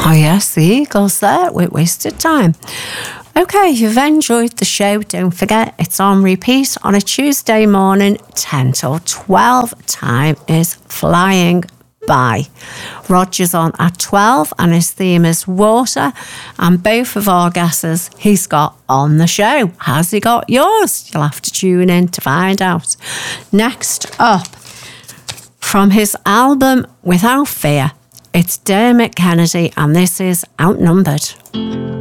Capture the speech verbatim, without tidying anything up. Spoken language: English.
Oh yes, the Eagles there with Wasted Time. Okay, if you've enjoyed the show, don't forget it's on repeat on a Tuesday morning, ten till twelve. Time is flying by. Roger's on at twelve and his theme is water, and both of our guesses he's got on the show. Has he got yours? You'll have to tune in to find out. Next up, from his album Without Fear, it's Dermot Kennedy, and this is Outnumbered.